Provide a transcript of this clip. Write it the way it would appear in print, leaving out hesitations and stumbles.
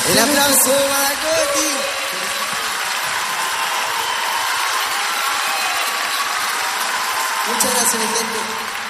El aplauso para Coti. Muchas gracias, mi gente.